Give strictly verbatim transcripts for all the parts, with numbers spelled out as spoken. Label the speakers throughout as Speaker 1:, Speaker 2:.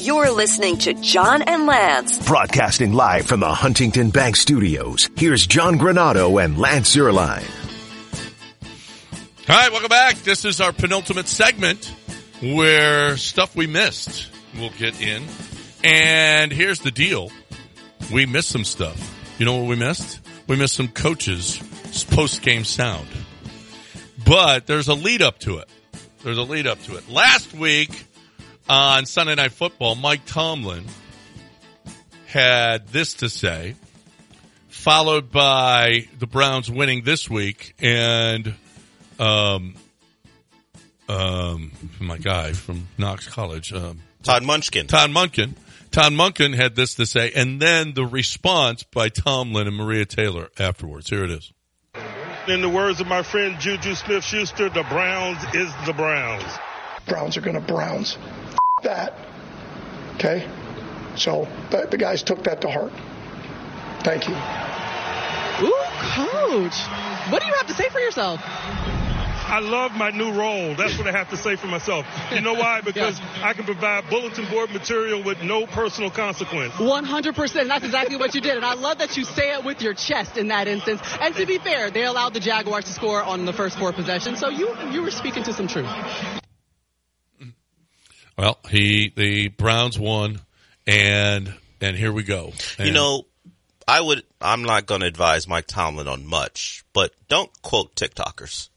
Speaker 1: You're listening to John and Lance.
Speaker 2: Broadcasting live from the Huntington Bank Studios, here's John Granado and Lance Zierlein.
Speaker 3: All right, welcome back. This is our penultimate segment where stuff we missed we'll get in. And here's the deal. We missed some stuff. You know what we missed? We missed some coaches' post-game sound. But there's a lead up to it. There's a lead up to it. Last week on Sunday Night Football, Mike Tomlin had this to say, followed by the Browns winning this week, and um, um, my guy from Knox College, um,
Speaker 4: Todd Munchkin.
Speaker 3: Todd Munchkin. Todd Munchkin had this to say, and then the response by Tomlin and Maria Taylor afterwards. Here it is.
Speaker 5: In the words of my friend Juju Smith-Schuster, the Browns is the Browns.
Speaker 6: Browns are going to Browns. F- that. Okay? So the, the guys took that to heart. Thank you.
Speaker 7: Ooh, Coach. What do you have to say for yourself?
Speaker 5: I love my new role. That's what I have to say for myself. You know why? Because yeah. I can provide bulletin board material with no personal consequence.
Speaker 7: one hundred percent. That's exactly what you did. And I love that you say it with your chest in that instance. And to be fair, they allowed the Jaguars to score on the first four possessions. So you you were speaking to some truth.
Speaker 3: Well, he the Browns won, and and here we go. And
Speaker 4: you know, I would. I'm not going to advise Mike Tomlin on much, but don't quote TikTokers.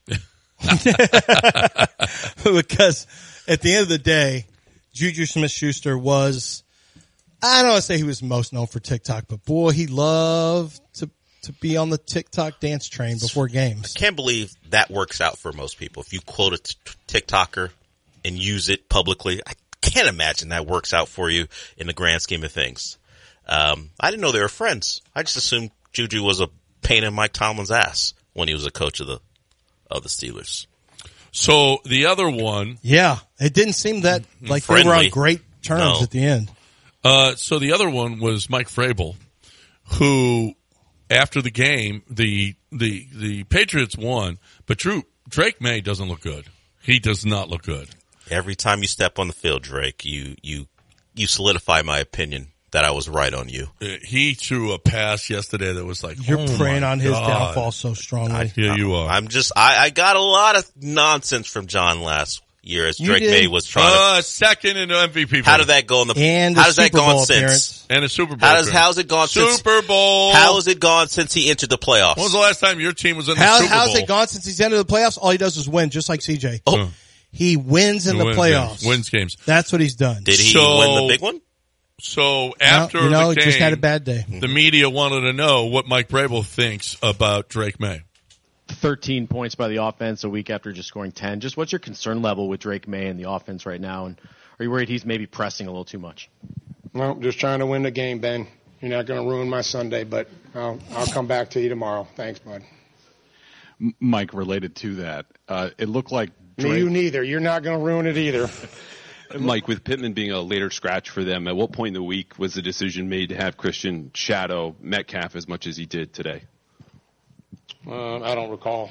Speaker 8: Because at the end of the day, Juju Smith-Schuster was, I don't want to say he was most known for TikTok, but boy, he loved to to be on the TikTok dance train before games.
Speaker 4: I can't believe that works out for most people. If you quote a t- TikToker and use it publicly, I can't imagine that works out for you in the grand scheme of things. Um, I didn't know they were friends. I just assumed Juju was a pain in Mike Tomlin's ass when he was a coach of the of the Steelers.
Speaker 3: So the other one,
Speaker 8: yeah, it didn't seem that like
Speaker 4: friendly.
Speaker 8: They were on great terms
Speaker 4: No.
Speaker 8: at the end.
Speaker 3: Uh, so the other one was Mike Vrabel, who after the game, the the the Patriots won, but Drew Drake May doesn't look good. He does not look good.
Speaker 4: Every time you step on the field, Drake, you you you solidify my opinion that I was right on you.
Speaker 3: Uh, he threw a pass yesterday that was like,
Speaker 8: You're
Speaker 3: oh
Speaker 8: preying
Speaker 3: my
Speaker 8: on his
Speaker 3: God.
Speaker 8: downfall so strongly.
Speaker 4: I,
Speaker 3: Yeah, you are.
Speaker 4: I'm just, I, I got a lot of nonsense from John last year as
Speaker 8: You
Speaker 4: Drake
Speaker 8: did.
Speaker 4: May was trying
Speaker 3: Uh, second in the M V P.
Speaker 4: to. How did that go in the?
Speaker 8: And
Speaker 4: how
Speaker 8: the
Speaker 4: does that
Speaker 8: Super
Speaker 4: go on
Speaker 8: Bowl
Speaker 4: since?
Speaker 8: appearance.
Speaker 3: And a Super Bowl.
Speaker 4: How does
Speaker 3: appearance.
Speaker 4: how's it gone since?
Speaker 3: Super Bowl.
Speaker 4: How has it gone since he entered the playoffs?
Speaker 3: When was the last time your team was in the
Speaker 8: How,
Speaker 3: Super Bowl?
Speaker 8: how's it gone since he's entered the playoffs? All he does is win, just like C J.
Speaker 4: Oh.
Speaker 8: He wins in
Speaker 3: He
Speaker 8: the
Speaker 3: wins
Speaker 8: playoffs.
Speaker 3: games. Wins games.
Speaker 8: That's what he's done.
Speaker 4: Did he
Speaker 3: So-
Speaker 4: win the big one?
Speaker 3: So after
Speaker 8: no, you know,
Speaker 3: the game,
Speaker 8: just had a bad day.
Speaker 3: the media wanted to know what Mike Vrabel thinks about Drake May.
Speaker 9: thirteen points by the offense a week after just scoring ten. Just what's your concern level with Drake May and the offense right now? And are you worried he's maybe pressing a little too much?
Speaker 6: No, just trying to win the game, Ben. You're not going to ruin my Sunday, but I'll, I'll come back to you tomorrow. Thanks, bud.
Speaker 10: Mike, related to that, uh, it looked like
Speaker 6: Me,
Speaker 10: Drake,
Speaker 6: you neither. You're not going to ruin it either.
Speaker 10: Mike, with Pittman being a later scratch for them, at what point in the week was the decision made to have Christian shadow Metcalf as much as he did today?
Speaker 6: Uh, I don't recall.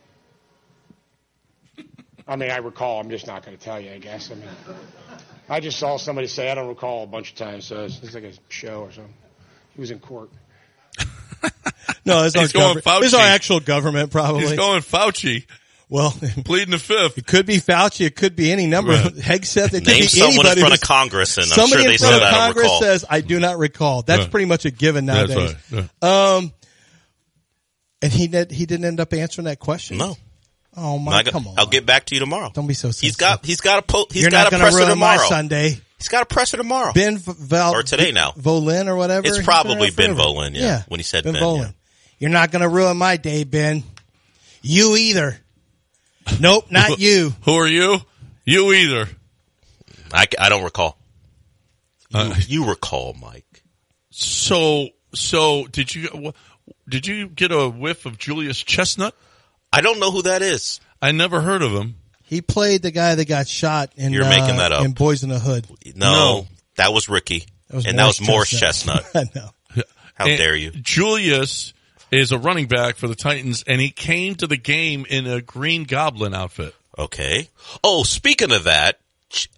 Speaker 6: I mean, I recall. I'm just not going to tell you, I guess. I mean, I just saw somebody say, I don't recall a bunch of times, so it's, it's like a show or something. He was in court.
Speaker 8: No, it's our,
Speaker 3: He's going
Speaker 8: government. It's
Speaker 3: Fauci.
Speaker 8: our actual government, probably.
Speaker 3: He's going Fauci,
Speaker 8: well,
Speaker 3: pleading the fifth.
Speaker 8: it could be Fauci. It could be any number.
Speaker 3: Right.
Speaker 8: of Hegseth. It could
Speaker 4: Name
Speaker 8: be
Speaker 4: someone in
Speaker 8: anybody.
Speaker 4: front of
Speaker 8: who's-
Speaker 4: Congress, and I'm
Speaker 8: Somebody
Speaker 4: sure they
Speaker 8: in front
Speaker 4: said
Speaker 8: of
Speaker 4: I don't
Speaker 8: Congress
Speaker 4: recall.
Speaker 8: says, I do not recall. That's
Speaker 3: Yeah.
Speaker 8: pretty much a given
Speaker 3: That's
Speaker 8: nowadays.
Speaker 3: right. Yeah.
Speaker 8: Um, and he did, he didn't end up answering that question.
Speaker 4: No.
Speaker 8: Oh my,
Speaker 4: I got-
Speaker 8: come on.
Speaker 4: I'll get back to you tomorrow.
Speaker 8: Don't be so sensitive.
Speaker 4: He's got he's got a po- he's
Speaker 8: You're
Speaker 4: got
Speaker 8: not
Speaker 4: a
Speaker 8: going to
Speaker 4: presser
Speaker 8: ruin my
Speaker 4: tomorrow.
Speaker 8: Sunday.
Speaker 4: He's got a presser tomorrow.
Speaker 8: Ben V- Val,
Speaker 4: Or today now.
Speaker 8: Volin or whatever.
Speaker 4: It's
Speaker 8: He's
Speaker 4: probably
Speaker 8: been around
Speaker 4: Ben
Speaker 8: forever.
Speaker 4: Volin, yeah, when he said Ben,
Speaker 8: Volin.
Speaker 4: yeah.
Speaker 8: You're not going to ruin my day, Ben. You either. Nope, not you.
Speaker 3: Who are you? You either.
Speaker 4: I, I don't recall. You,
Speaker 3: Uh,
Speaker 4: you recall, Mike.
Speaker 3: So, so did you did you get a whiff of Julius Chestnut?
Speaker 4: I don't know who that is.
Speaker 3: I never heard of him.
Speaker 8: He played the guy that got shot in,
Speaker 4: You're
Speaker 8: uh,
Speaker 4: making that up.
Speaker 8: in Boys in the Hood.
Speaker 4: No,
Speaker 3: No.
Speaker 4: that was Ricky.
Speaker 8: That was
Speaker 4: and
Speaker 8: Morris
Speaker 4: that was Morris
Speaker 8: Chestnut.
Speaker 4: Chestnut.
Speaker 8: I know.
Speaker 4: How
Speaker 3: And
Speaker 4: dare you?
Speaker 3: Julius is a running back for the Titans, and he came to the game in a Green Goblin outfit.
Speaker 4: Okay. Oh, speaking of that, Ch-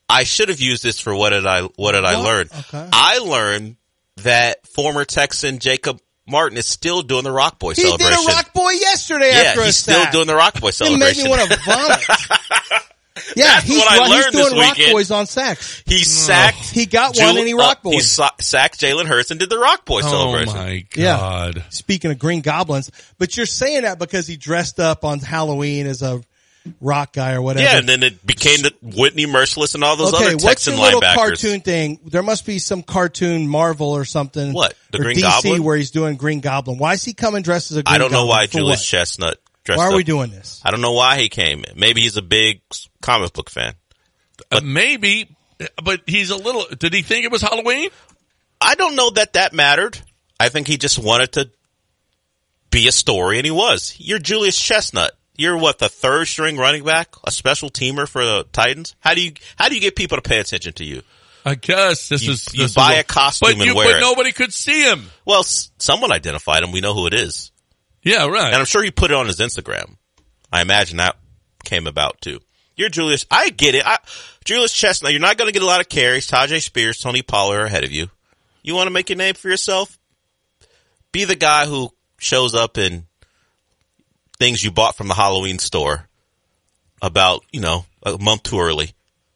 Speaker 4: I should have used this for what did I what did I
Speaker 8: What?
Speaker 4: learn?
Speaker 8: Okay.
Speaker 4: I learned that former Texan Jacob Martin is still doing the Rock Boy
Speaker 8: He
Speaker 4: celebration.
Speaker 8: did a Rock Boy yesterday
Speaker 4: yeah,
Speaker 8: after a
Speaker 4: he's
Speaker 8: sack.
Speaker 4: still doing the Rock Boy
Speaker 8: It
Speaker 4: celebration.
Speaker 8: made me want to vomit. Yeah,
Speaker 4: That's
Speaker 8: he's,
Speaker 4: what I
Speaker 8: he's
Speaker 4: learned
Speaker 8: doing
Speaker 4: this
Speaker 8: Rock
Speaker 4: weekend.
Speaker 8: Boys on sacks.
Speaker 4: He sacked.
Speaker 8: He got
Speaker 4: Jul-
Speaker 8: one and he Rock
Speaker 4: uh,
Speaker 8: Boys.
Speaker 4: He sa- sacked Jalen Hurts and did the Rock Boy
Speaker 3: Oh
Speaker 4: celebration.
Speaker 3: my
Speaker 8: Yeah.
Speaker 3: God.
Speaker 8: Speaking of Green Goblins, but you're saying that because he dressed up on Halloween as a rock guy or whatever.
Speaker 4: Yeah, and then it became the Whitney Merciless and all those
Speaker 8: okay,
Speaker 4: other
Speaker 8: what's
Speaker 4: Texan
Speaker 8: your little
Speaker 4: linebackers.
Speaker 8: cartoon thing? There must be some cartoon Marvel or something.
Speaker 4: What? The
Speaker 8: or
Speaker 4: Green
Speaker 8: D C
Speaker 4: Goblin?
Speaker 8: where he's doing Green Goblin. Why is he coming dressed as a Green
Speaker 4: I don't know
Speaker 8: Goblin?
Speaker 4: why
Speaker 8: For
Speaker 4: Julius
Speaker 8: what?
Speaker 4: Chestnut dressed
Speaker 8: Why are
Speaker 4: up.
Speaker 8: we doing this?
Speaker 4: I don't know why he came. Maybe he's a big comic book fan.
Speaker 3: Uh, maybe, but he's a little. Did he think it was Halloween?
Speaker 4: I don't know that that mattered. I think he just wanted to be a story, and he was. You're Julius Chestnut. You're what, the third string running back, a special teamer for the Titans. How do you how do you get people to pay attention to you?
Speaker 3: I guess this
Speaker 4: You-
Speaker 3: is.
Speaker 4: you
Speaker 3: this
Speaker 4: buy
Speaker 3: is
Speaker 4: a costume
Speaker 3: but
Speaker 4: and
Speaker 3: you,
Speaker 4: wear
Speaker 3: but
Speaker 4: it.
Speaker 3: nobody could see him.
Speaker 4: Well, s- someone identified him. We know who it is,
Speaker 3: Yeah, right.
Speaker 4: and I'm sure he put it on his Instagram. I imagine that came about too. You're Julius. I get it. I, Julius Chestnut. You're not going to get a lot of carries. Tajay Spears, Tony Pollard are ahead of you. You want to make a name for yourself? Be the guy who shows up in things you bought from the Halloween store about, you know, a month too early.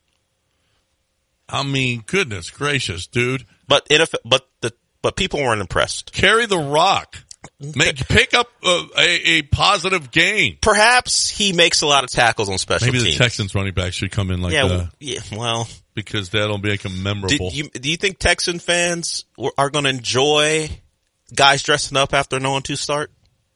Speaker 3: I mean, goodness gracious, dude.
Speaker 4: But N F L, but the but people weren't impressed.
Speaker 3: Carry the rock. Make pick up a, a, a positive gain.
Speaker 4: Perhaps he makes a lot of tackles on special
Speaker 3: Maybe
Speaker 4: teams.
Speaker 3: the Texans running back should come in like
Speaker 4: yeah,
Speaker 3: that
Speaker 4: w- yeah. Well,
Speaker 3: because that'll make him memorable.
Speaker 4: did you, do you think Texan fans w- are going to enjoy guys dressing up after an oh and two start?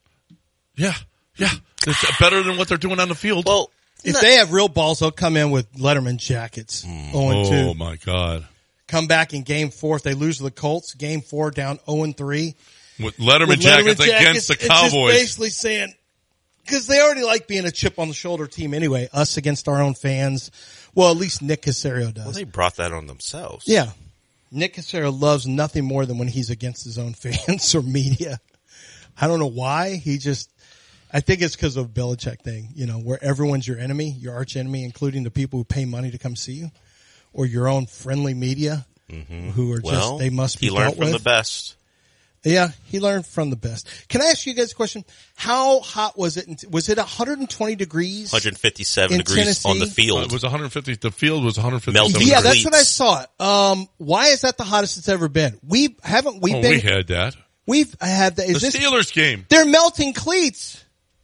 Speaker 3: Yeah, yeah. It's better than what they're doing on the field.
Speaker 4: Well,
Speaker 8: If
Speaker 4: no-
Speaker 8: they have real balls, they'll come in with Letterman jackets. oh and two.
Speaker 3: oh my God.
Speaker 8: Come back in game four. If they lose to the Colts, game four down oh and three.
Speaker 3: With Letterman,
Speaker 8: With
Speaker 3: jackets,
Speaker 8: Letterman
Speaker 3: against the
Speaker 8: it's
Speaker 3: Cowboys.
Speaker 8: just basically saying, because they already like being a chip on the shoulder team anyway, us against our own fans. Well, at least Nick Casario does.
Speaker 4: well, they brought that on themselves.
Speaker 8: Yeah. Nick Casario loves nothing more than when he's against his own fans or media. I don't know why. He just, I think it's because of Belichick thing, you know, where everyone's your enemy, your arch enemy, including the people who pay money to come see you, or your own friendly media
Speaker 4: Mm-hmm.
Speaker 8: who are
Speaker 4: Well,
Speaker 8: just, they must be
Speaker 4: he learned
Speaker 8: dealt
Speaker 4: from
Speaker 8: with.
Speaker 4: the best.
Speaker 8: Yeah, he learned from the best. Can I ask you guys a question? How hot was it? In, was it one hundred twenty degrees?
Speaker 4: one hundred fifty-seven
Speaker 8: In
Speaker 4: degrees
Speaker 8: Tennessee?
Speaker 4: on the
Speaker 3: Uh,
Speaker 4: field.
Speaker 3: it was one hundred fifty. The field was one hundred fifty.
Speaker 4: Melting
Speaker 8: Yeah,
Speaker 4: the
Speaker 8: that's what I
Speaker 4: cleats.
Speaker 8: saw. Um, why is that the hottest it's ever been? We haven't. We've
Speaker 3: Oh,
Speaker 8: been.
Speaker 3: we had that.
Speaker 8: We've had that. Is
Speaker 3: The
Speaker 8: this?
Speaker 3: Steelers game.
Speaker 8: They're melting cleats.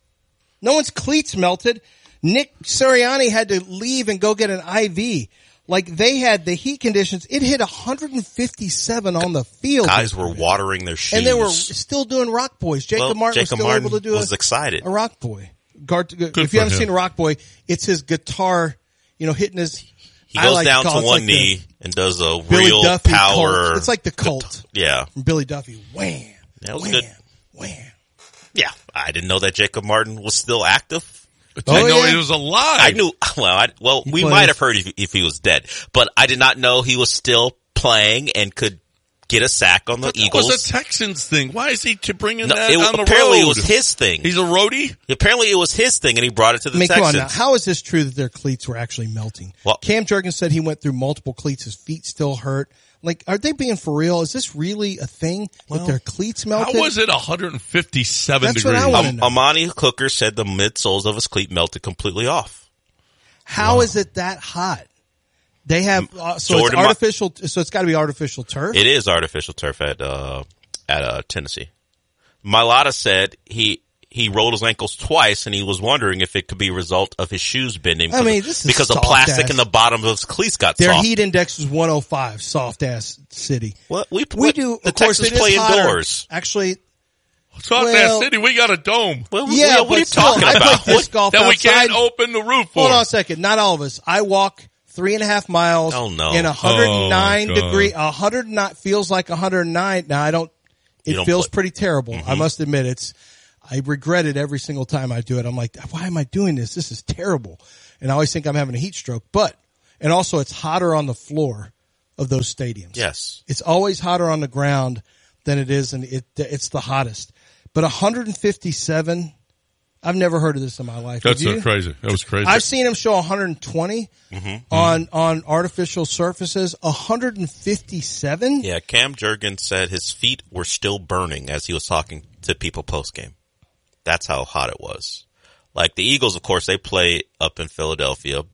Speaker 8: No one's cleats melted. Nick Sirianni had to leave and go get an I V. Like they had the heat conditions. It hit one hundred fifty-seven on the field.
Speaker 4: Guys were watering their shoes.
Speaker 8: and they were still doing Rock Boys. Jacob
Speaker 4: Well,
Speaker 8: Martin
Speaker 4: Jacob
Speaker 8: was still
Speaker 4: Martin
Speaker 8: able to do
Speaker 4: was
Speaker 8: a,
Speaker 4: excited.
Speaker 8: a Rock Boy. Guard, if
Speaker 3: for
Speaker 8: you haven't
Speaker 3: him.
Speaker 8: seen a Rock Boy, it's his guitar, you know, hitting his.
Speaker 4: He
Speaker 8: I
Speaker 4: goes
Speaker 8: like
Speaker 4: down
Speaker 8: call
Speaker 4: to
Speaker 8: it, it's
Speaker 4: one
Speaker 8: like the
Speaker 4: knee and does a
Speaker 8: Billy
Speaker 4: real
Speaker 8: Duffy
Speaker 4: power.
Speaker 8: Cult. It's like the cult
Speaker 4: Yeah.
Speaker 8: from Billy Duffy. Wham,
Speaker 4: That was
Speaker 8: wham,
Speaker 4: good.
Speaker 8: wham.
Speaker 4: Yeah. I didn't know that Jacob Martin was still active.
Speaker 3: I
Speaker 8: Oh,
Speaker 3: know
Speaker 8: yeah.
Speaker 3: he was alive.
Speaker 4: I knew, well, I, well, we
Speaker 8: plays-
Speaker 4: might have heard if, if he was dead, but I did not know he was still playing and could get a sack on the
Speaker 3: But that
Speaker 4: Eagles.
Speaker 3: was a Texans thing. Why is he to bringing
Speaker 4: No,
Speaker 3: that
Speaker 4: it,
Speaker 3: on the
Speaker 4: apparently
Speaker 3: road?
Speaker 4: it was his thing.
Speaker 3: He's a roadie?
Speaker 4: Apparently it was his thing and he brought it to the
Speaker 8: I mean, come
Speaker 4: Texans.
Speaker 8: on now. How is this true that their cleats were actually melting?
Speaker 4: Well-
Speaker 8: Cam Jurgens said he went through multiple cleats. His feet still hurt. Like, are they being for real? Is this really a thing that their cleats melted?
Speaker 3: How was it one hundred fifty-seven
Speaker 8: That's what
Speaker 3: degrees?
Speaker 8: I wanna
Speaker 4: Um,
Speaker 8: know.
Speaker 4: Amani Hooker said the midsoles of his cleat melted completely off.
Speaker 8: How is it that hot? They have, uh, so
Speaker 4: Jordan
Speaker 8: it's
Speaker 4: Ma-
Speaker 8: artificial, so it's gotta be artificial turf?
Speaker 4: It is artificial turf at, uh, at, uh, Tennessee. Mailata said he, he rolled his ankles twice and he was wondering if it could be a result of his shoes bending
Speaker 8: I
Speaker 4: because,
Speaker 8: mean,
Speaker 4: of-
Speaker 8: this is
Speaker 4: because the
Speaker 8: soft
Speaker 4: plastic
Speaker 8: ass.
Speaker 4: in the bottom of his cleats got
Speaker 8: Their
Speaker 4: soft.
Speaker 8: heat index was one oh five, soft ass city.
Speaker 4: Well, we,
Speaker 8: We
Speaker 4: what-
Speaker 8: do,
Speaker 4: the
Speaker 8: of course,
Speaker 4: Texans
Speaker 8: it is
Speaker 4: play
Speaker 8: hotter.
Speaker 4: indoors.
Speaker 8: Actually,
Speaker 3: Talk
Speaker 8: Well-
Speaker 3: that city. We got a dome.
Speaker 4: Well,
Speaker 8: yeah,
Speaker 4: what
Speaker 8: but
Speaker 4: are you
Speaker 8: still,
Speaker 4: talking
Speaker 8: I
Speaker 4: about?
Speaker 8: play disc golf
Speaker 3: That we
Speaker 8: outside.
Speaker 3: can't open the roof for.
Speaker 8: Hold on a second. Not all of us. I walk three and a half miles
Speaker 4: Oh, no.
Speaker 8: in one hundred nine
Speaker 3: Oh, God.
Speaker 8: degree, one hundred nine feels like one hundred nine. Now I don't, it
Speaker 4: You don't
Speaker 8: feels
Speaker 4: play-
Speaker 8: pretty terrible. I must admit it's, I regret it every single time I do it. I'm like, why am I doing this? This is terrible. And I always think I'm having a heat stroke, but, and also it's hotter on the floor of those stadiums.
Speaker 4: Yes.
Speaker 8: It's always hotter on the ground than it is, and it, it's the hottest. But one hundred fifty-seven I've never heard of this in my life.
Speaker 3: That's
Speaker 8: Have you?
Speaker 3: uh, crazy. That was crazy.
Speaker 8: I've seen him show one hundred twenty
Speaker 4: Mm-hmm.
Speaker 8: on on artificial surfaces. one hundred fifty-seven.
Speaker 4: Yeah, Cam Jurgens said his feet were still burning as he was talking to people post game. That's how hot it was. Like the Eagles, of course, they play up in Philadelphia.